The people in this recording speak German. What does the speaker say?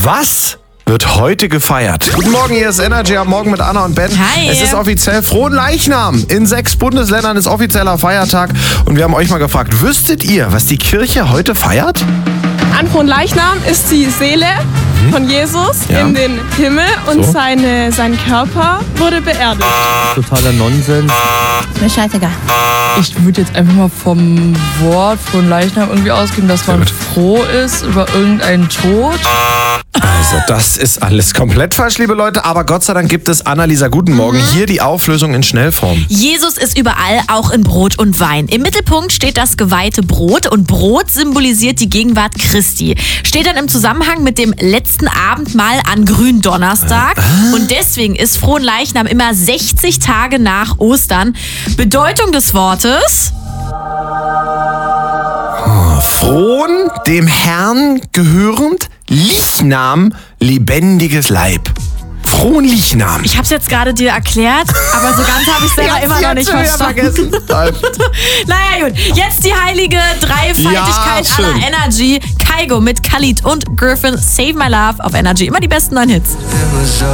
Was wird heute gefeiert? Guten Morgen, hier ist Energy am Morgen mit Anna und Ben. Hi. Es ist offiziell Fronleichnam. In 6 Bundesländern ist offizieller Feiertag. Und wir haben euch mal gefragt, wüsstet ihr, was die Kirche heute feiert? An Fronleichnam ist die Seele von Jesus Ja. in den Himmel und So. sein Körper wurde beerdigt. Totaler Nonsens. Mir scheißegal. Ich würde jetzt einfach mal vom Wort von Leichnam irgendwie ausgehen, dass man gut. froh ist über irgendeinen Tod. Also das ist alles komplett falsch, liebe Leute. Aber Gott sei Dank gibt es Annalisa, guten Morgen. Hier die Auflösung in Schnellform. Jesus ist überall, auch in Brot und Wein. Im Mittelpunkt steht das geweihte Brot und Brot symbolisiert die Gegenwart Christi. Steht dann im Zusammenhang mit dem letzten Abendmahl an Gründonnerstag. Und deswegen ist Fronleichnam immer 60 Tage nach Ostern. Bedeutung des Wortes: Fron, dem Herrn gehörend, Liechnam, lebendiges Leib. Fronleichnam. Ich habe es jetzt gerade dir erklärt, aber so ganz habe ich selber immer noch nicht verstanden. Naja gut, jetzt die heilige Dreifaltigkeit Ja, schön. aller Energy. Kygo mit Khalid und Griffin, Save My Love auf Energy. Immer die besten neuen Hits.